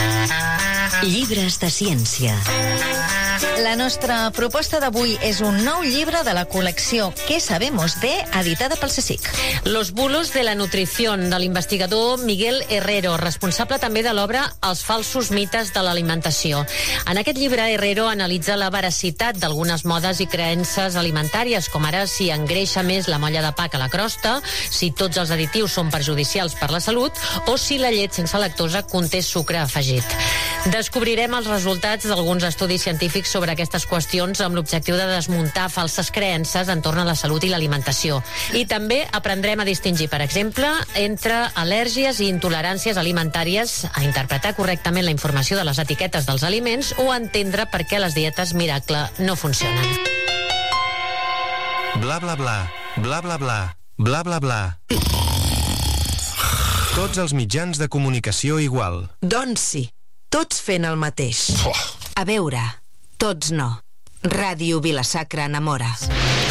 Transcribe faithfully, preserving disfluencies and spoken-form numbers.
Llibres de ciència. La nostra proposta d'avui és un nou llibre de la col·lecció ¿Qué sabemos de?, editada pel CSIC. Los bulos de la nutrición, de l'investigador Miguel Herrero, responsable també de l'obra Els falsos mites de l'alimentació. En aquest llibre, Herrero analitza la veracitat d'algunes modes i creences alimentàries, com ara si engreixa més la molla de pa que la crosta, si tots els additius són perjudicials per la salut o si la llet sense lactosa conté sucre afegit. Descobrirem els resultats d'alguns estudis científics sobre aquestes qüestions amb l'objectiu de desmuntar falses creences entorn a la salut i l'alimentació. I també aprendrem a distingir, per exemple, entre al·lèrgies i intoleràncies alimentàries, a interpretar correctament la informació de les etiquetes dels aliments o a entendre per què les dietes miracle no funcionen. Bla, bla, bla, bla, bla, bla, bla, bla, bla. Tots els mitjans de comunicació igual. Doncs sí, tots fent el mateix. A veure, tots no. Ràdio Vila-sacra enamora.